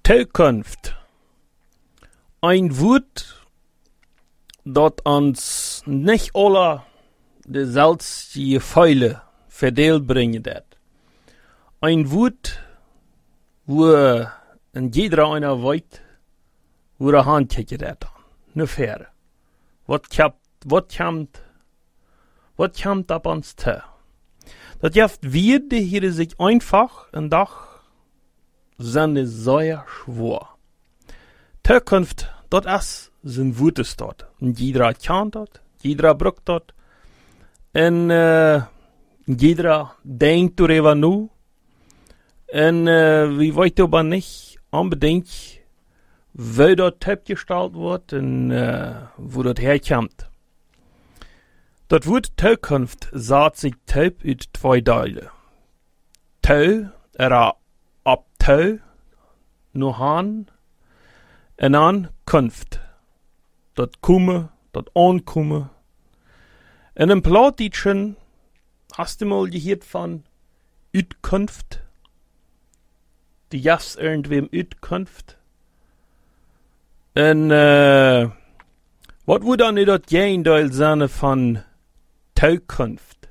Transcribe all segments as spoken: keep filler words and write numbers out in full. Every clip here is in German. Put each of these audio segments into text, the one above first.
Toekomst. Ein Wort, dat ons nicht alle dezelfde Gefühle verdeelt brengen dat. Ein Wort, wo in jeder einer weet, hoe de hand je dat aan. Nu verder. Wat komt, wat komt, wat komt op ons toe? Dat jeft wir, die hier sich einfach een dag zijn sehr schwer. Toekomst, dat is zijn woord dort. En jeder kent dat, jeder brukt dat. En uh, jeder denkt erover nu. En uh, wie weet aber nicht unbedingt, wie dat opgesteld wordt en uh, wo dat herkomt. Dat woord toekomst zet zich op uit twee delen. Toe, er op toe, nu han, en dan kunft. Dat komen, dat aankomen. En in Plattdeutschen hast du mal gehört von Uitkunft? Die jas irgendwem Uitkunft? En uh, wat would dan dat geendeel zijn van Toekomst?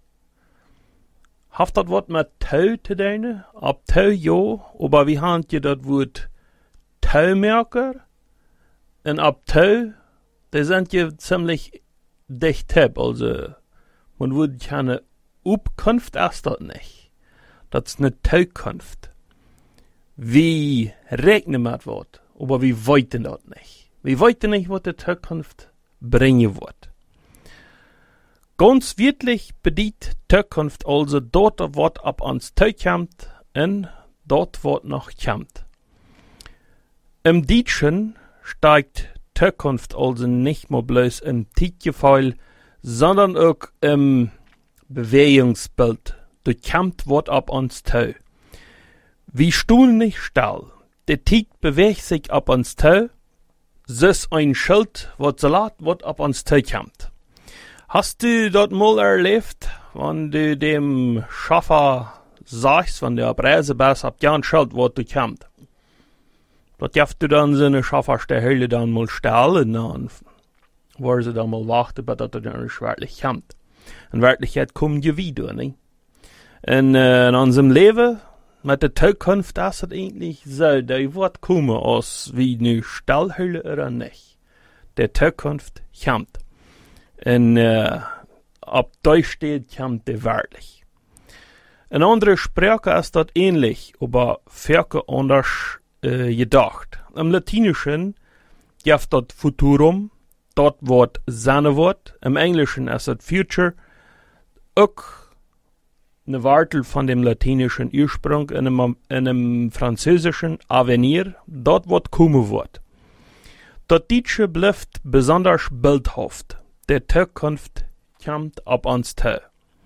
Haft dat wat met Toe te doen? Op Toe ja, aber wie hand je dat woord Touwmerker? En op Toe, daar zijn je ziemlich dicht heb, also man würde keine Upkunft erst dat nicht. Dat is eine Toekomst. Wie rechnen met wat, aber wie weten dat nicht. Wir weten nicht, was die Toekomst bringen wird. Ganz wirklich bedient Toekomst also dort, wat ab uns toekommt en dort, wat noch kommt. Im Deutschen steigt Toekomst also nicht mehr bloß im Zeitgefühl, sondern auch im Bewegungsbild. Du kommt wat ab uns zu. Wie Stuhl nicht still. Der Zeit bewegt sich ab uns zu, so ist ein Schild, wat salat wat ab uns zu kommt. Hast du dort mal erlebt, wenn du dem Schaffer sagst, wenn du ab Reise bist, ab ja ein Schild, wat du kommt? Dat jeft du dan zijn schaffers de hele dan mal stellen, dan waar ze dan mal wachten, bis dat er dan werkelijk komt. In werkelijkheid kom je wieder, niet? En uh, in unserem Leben, met de toekomst, is het eigenlijk zo, dat wordt komen als wie nu stilhouden oder niet. De toekomst komt. En uh, op die steht komt de werkelijk. In andere Sprache is dat ähnlich, aber verke anders Uh, gedacht. Im Latinischen gibt das Futurum, dort wird seine Wort. Im Englischen ist das Future. Auch eine Wortel von dem latinischen Ursprung. In dem, in dem Französischen Avenir, dort wird kommen wird. Das Deutsche bleibt besonders bildhaft. Der Zukunft kommt ab uns zu.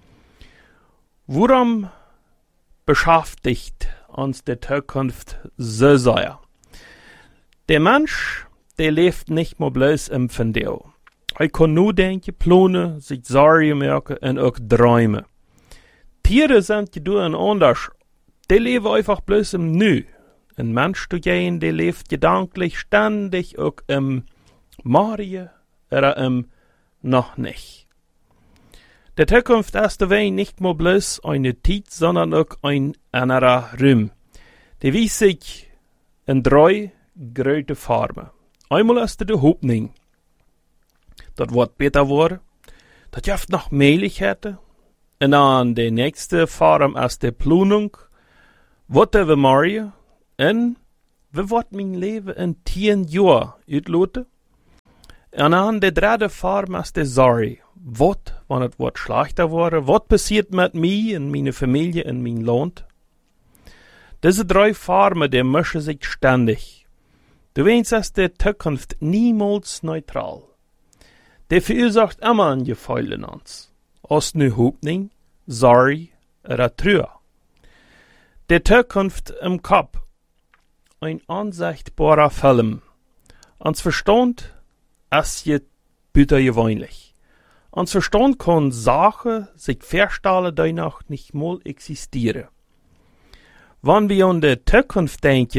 Worum beschäftigt uns der Zukunft so sehr? Der Mensch, der lebt nicht mehr bloß im Verdew. Er kann nur denken, planen, sich Sorgen machen und auch träumen. Tiere sind gedurch anders. Die leben einfach bloß im Nu. Ein Mensch dagegen, der lebt gedanklich ständig auch im Morgen oder im Noch nicht. Der Zukunft ist dabei nicht nur bloß eine Zeit, sondern auch ein anderer Raum. Der weist sich in drei große Formen. Einmal ist die Hoffnung. Das wird besser werden. Das gibt noch Möglichkeiten. Und dann die nächste Form ist die Planung. Was wir morgen und wie wird mein Leben in zehn Jahren auslöten? Und dann die dritte Form ist die Sorge. Was, wenn es wird schlechter wurde? Was passiert mit mir und meiner Familie und meinem Land? Diese drei Formen, die mischen sich ständig. Du weißt, dass die Zukunft niemals neutral. Die verursacht immer ein Gefühl in uns. Aus einer Hoffnung, Sorge oder Trauer. Die Zukunft im Kopf. Ein unsichtbarer Film. Uns Verstand ist je bitter gewöhnlich. Uns Verstand kann Sachen sich vorstellen, die noch nicht mal existieren. Wenn wir an die Zukunft denken,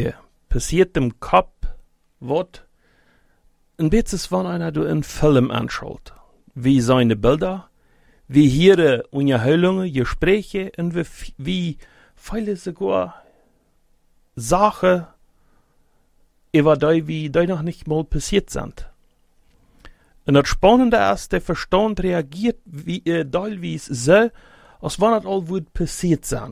passiert im Kopf, wat ein bisschen wann einer du einen Film anschaut. Wie seine Bilder, wie ihre Unterhaltungen, Gespräche und wie, wie viele sogar Sachen über die, wie die noch nicht mal passiert sind. Und das Spannende ist, der Verstand reagiert wie äh, teilweise so, als wenn das all wird passiert sein.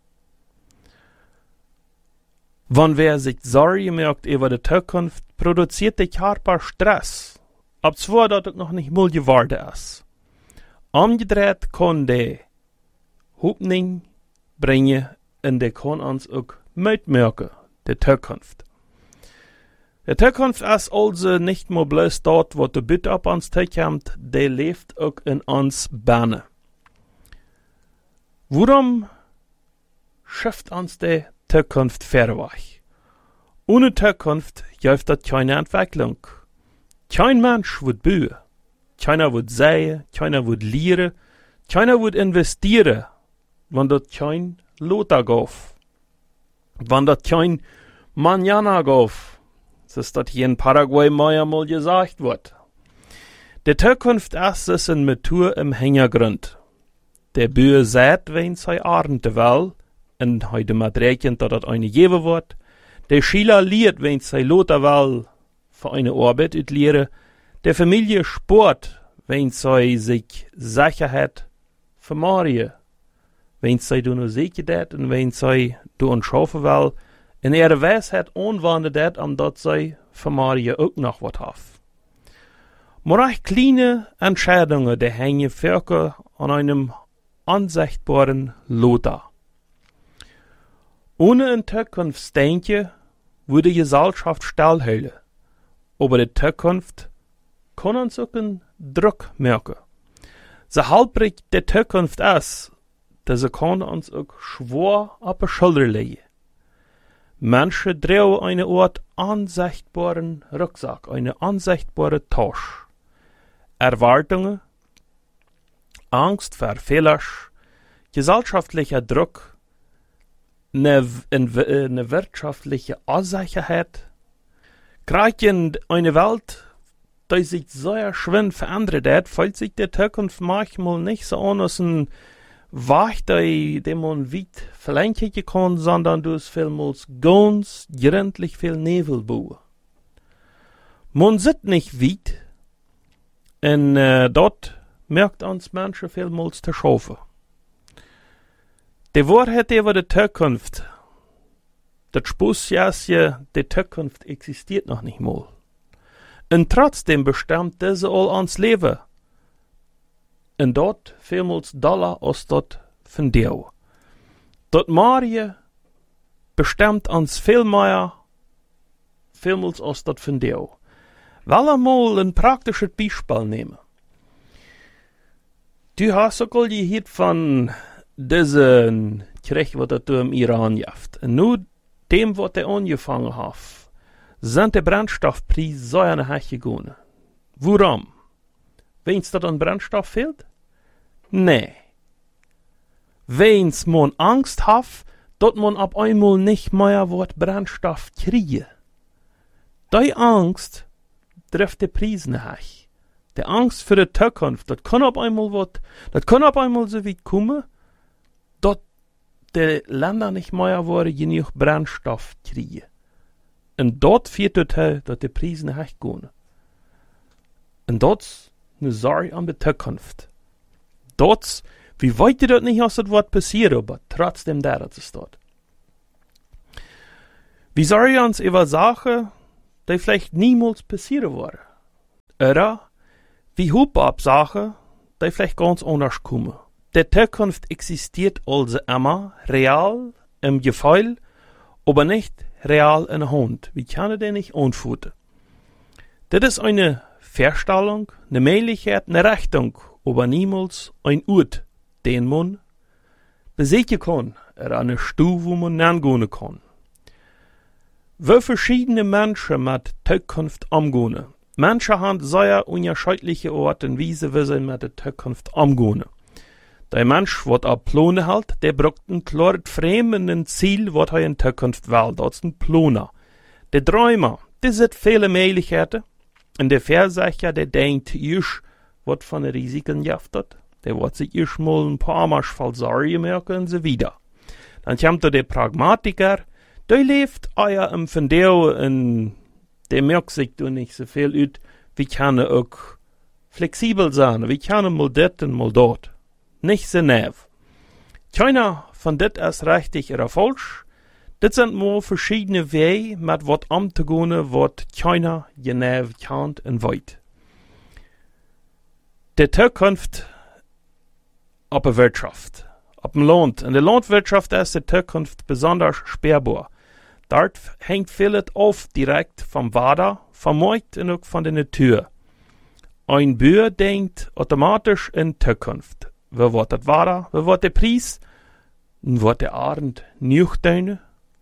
Wenn wer sich Sorge merkt über die Zukunft, produziert der Körper Stress, obwohl das noch nicht mal geworden ist. Umgedreht kann der Hoffnung bringen und der kann uns auch mitmerken, die Zukunft. Die Zukunft ist also nicht nur bloß dort, wo die Bitte auf uns zukommt, der lebt auch in uns Beine. Warum schafft uns die Zukunft verweg? Ohne Zukunft gibt es keine Entwicklung. Kein Mensch wird bauen. Keiner wird säen, keiner wird lehren, keiner wird investieren, wenn dort kein Lothar gauf. Wenn dort kein Manana gauf. So ist das hier in Paraguay mal gesagt wird. Die Zukunft ist es in Natur im Hintergrund. Der Böe sagt, wenn sie Arende will, und heute mal rechnen, dass das eine geben wird. Der Schüler lehrt, wenn sie Lothar will, für eine Arbeit utlehren. Der Familie sport, wenn sie sich Sicherheit vermachen. Wenn sie du nur sicher dat und wenn sie du anschaffen will, in ihre Weisheit anwenden dat, um dat sie vermachen auch noch was haben. Maar auch kleine Entscheidungen, die hängen Völker an einem unsichtbaren Lothar. Ohne ein Zukunftsdenken würde die Gesellschaft stillhalten. Aber die Zukunft kann uns auch einen Druck merken. So halbrig die Zukunft ist, dass sie kann uns auch schwer auf die Schulter legen. Menschen tragen eine Art unsichtbaren Rucksack, eine unsichtbare Tasche. Erwartungen, Angst vor Fehlern, gesellschaftlicher Druck, eine, eine wirtschaftliche Unsicherheit, gerade in einer Welt, die sich sehr schwer verändert hat, fühlt sich die Zukunft manchmal nicht so an als ein Weg, den man weit verlängern kann, sondern durch vielmals ganz gründlich viel Nebel bauen. Man sieht nicht weit, und äh, dort merkt uns Menschen vielmals zu schaffen. Die Wahrheit über die Zukunft, das Spuss ist ja, die Zukunft existiert noch nicht mal. Und trotzdem bestimmt diese all uns Leben. Und dort vielmals Dollar aus dort von dir. Dort Marie bestimmt uns viel mehr, vielmals aus dort von dir. Weil wir mal ein praktisches Beispiel nehmen. Du hast auch gehört von diesem Krieg, was du im Iran gibt. Und nur dem, was er angefangen hat, sind die Brennstoffpreise so eine Höhe gegangen. Warum? Wenn's dort an Brennstoff fehlt? Nee. Wenn's man Angst hat, dass man ab einmal nicht mehr wird Brennstoff kriegen. Die Angst trifft die Preise nicht. Die Angst für die Zukunft, das kann ab einmal wat, das kann ab einmal so weit kommen, dass die Länder nicht mehr wollen, genug Brennstoff kriegen. Und dort führt dazu, dass die Preise nicht gehen. Und dort eine Sorge an die Zukunft. Dort, wie weit das nicht aus das Wort passiert, aber trotzdem da ist es dort. Wie sorgen wir uns über Sachen, die vielleicht niemals passieren werden? Oder wie hoffen ab Sachen, die vielleicht ganz anders kommen? Die Zukunft existiert also immer real im Gefühl, aber nicht real in der Hand. Wir können den nicht anfühlen. Das ist eine Vorstellung, eine Möglichkeit, eine Richtung, aber niemals ein Ort, den man besiegen kann, oder eine Stufe, wo man hingehen kann. Wie verschiedene Menschen mit Zukunft umgehen. Menschen haben sehr unterschiedliche Art und Weise, wie sie mit der Zukunft umgehen. Der Mensch, der auch Pläne hat, der braucht ein klares Frame und ein Ziel, was er in Zukunft will. Das ist ein Planer. De Träumer, die sind viele Möglichkeiten. Und der Versager, der denkt, ich, wat von den Risiken jaftet. Der wird sich erst mal ein paar Mal Sorgen merken und so wieder. Dann kommt der Pragmatiker, der lebt euer im Fundeo und der merkt sich da nicht so viel ut, wie kann er auch flexibel sein, wie kann er mal das und mal dort. Nicht so nerv. Keiner von das ist richtig oder falsch. Das sind mal verschiedene Wege, mit wat umzugehen, wat keiner genau kennt und weiß. Die Zukunft auf der Wirtschaft, auf dem Land. In der Landwirtschaft ist die Zukunft besonders spürbar. Dort hängt vieles auf direkt vom Wetter, vom Markt und auch von der Natur. Ein Bauer denkt automatisch in Zukunft. Wie wird das Wetter, wie wird der Preis, und wird der Abend nüchtern?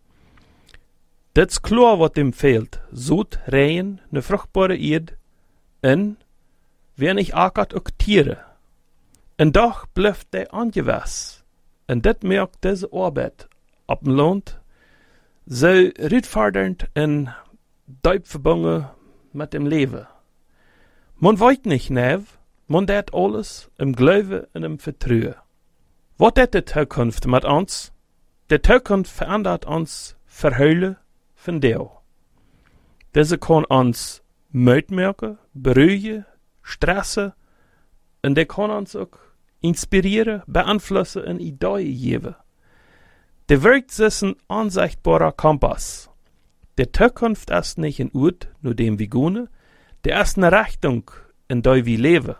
Das ist klar, was ihm fehlt. Sod, Regen, eine fruchtbare Erde und wenig ackert auch Tiere. Und doch bleibt der angewiesen. Und das merkt diese Arbeit auf dem Land so rechtfertigend und deep verbunden mit dem Leben. Man weiß nicht, nev, man tut alles im Glauben und im Vertrauen. Was ist die Zukunft mit uns? Die Zukunft verändert uns Verheulen von Deo. Diese kann uns Müd merken, beruhigen, stressen und die kann uns auch inspirieren, beeinflussen und Ideen geben. Der Welt ist ein unsichtbarer Kompass. Die Zukunft ist nicht ein Ort, nur dem wir gehen, der ist eine Richtung, in der wir leben.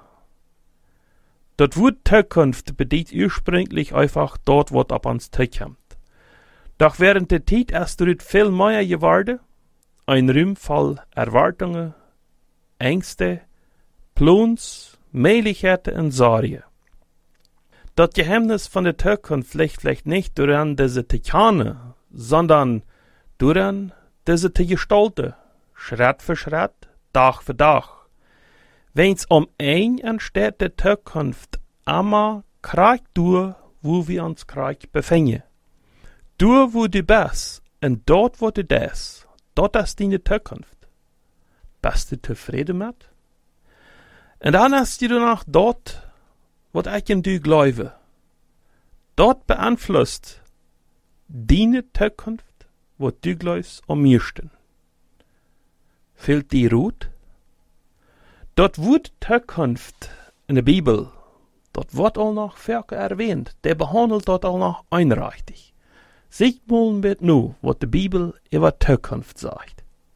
Das Wort Zukunft bedeutet ursprünglich einfach dort, was auf uns zukommt. Doch während der Zeit ist dort viel mehr geworden, ein Raum voll Erwartungen, Ängste, Plans, Möglichkeiten und Sorgen. Das Geheimnis von der Zukunft liegt vielleicht nicht daran, diese zu kennen, sondern daran, diese zu gestalten, Schritt für Schritt, Tag für Tag. Wenn's um ein entsteht die Zukunft immer Krieg durch, wo wir uns Krieg befinden. Du, wo du bist, und dort, wo du bist, dort ist deine Zukunft. Bist du zufrieden mit? Und dann hast du noch dort, was ich in du glaube. Dort beeinflusst deine Zukunft, was du glaubst am meisten. Fehlt die Ruhe? Dort wird Zukunft in der Bibel, dort wird auch noch Völker erwähnt, der behandelt dort auch noch einrichtig. Seht mal mit nu, was die Bibel über Zukunft sagt.